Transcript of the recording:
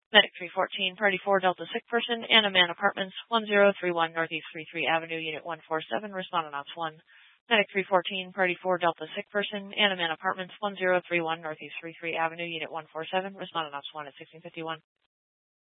Medic 314, Party 4, Delta Sick Person, Anna Man Apartments, 1031 Northeast 33 Avenue, Unit 147, respondent ops 1. Medic 314, Party 4, Delta Sick Person, Anna Man Apartments, 1031 Northeast 33 Avenue, Unit 147, respondent ops 1 at 1651.